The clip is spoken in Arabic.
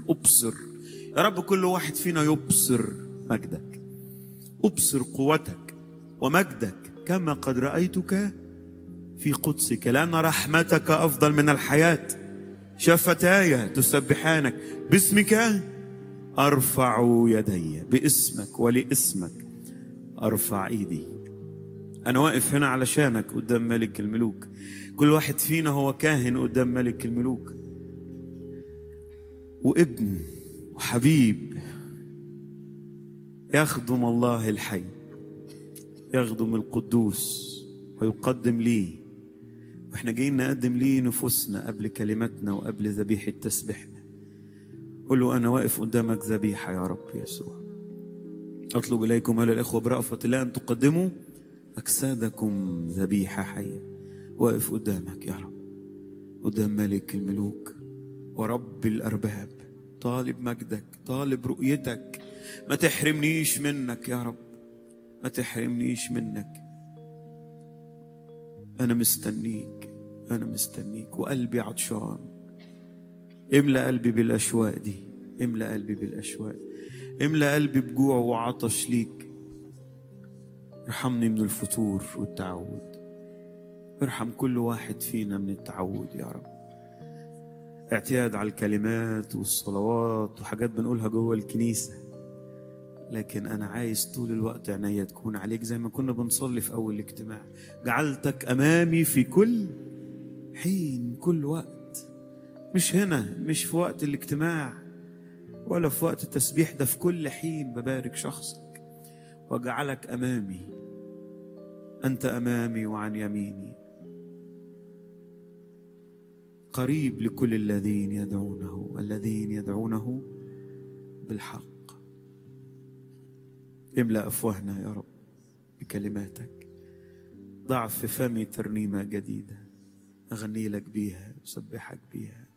أبصر يا رب، كل واحد فينا يبصر مجدك، أبصر قوتك ومجدك كما قد رأيتك في قدسك، لأن رحمتك أفضل من الحياة، شفتاي تسبحانك، باسمك أرفع يدي، باسمك ولاسمك أرفع إيدي. أنا واقف هنا علشانك قدام ملك الملوك. كل واحد فينا هو كاهن قدام ملك الملوك، وابن وحبيب يخدم الله الحي، يخدم القدوس ويقدم ليه، واحنا جايين نقدم ليه نفوسنا قبل كلماتنا وقبل ذبيحة تسبيحنا. قل له أنا واقف قدامك ذبيحة يا رب يسوع. أطلب إليكم أيها الإخوة برأفة الله أن تقدموا أجسادكم ذبيحة حية. واقف قدامك يا رب، قدام ملك الملوك ورب الأرباب، طالب مجدك، طالب رؤيتك. ما تحرمنيش منك يا رب، ما تحرمنيش منك. أنا مستنيك، أنا مستنيك، وقلبي عطشان. املأ قلبي بالأشواق دي، املأ قلبي بالأشواق، املأ قلبي بجوع وعطش ليك. ارحمني من الفتور والتعود، ارحم كل واحد فينا من التعود يا رب. اعتياد على الكلمات والصلوات وحاجات بنقولها جوه الكنيسة، لكن أنا عايز طول الوقت عينيا تكون عليك، زي ما كنا بنصلي في أول الاجتماع، جعلتك أمامي في كل حين، كل وقت. مش هنا، مش في وقت الاجتماع ولا في وقت التسبيح، ده في كل حين ببارك شخصك وجعلك أمامي. أنت أمامي وعن يميني، قريب لكل الذين يدعونه، الذين يدعونه بالحق. املأ أفواهنا يا رب بكلماتك، ضع في فمي ترنيمة جديدة أغني لك بيها، أسبحك بيها.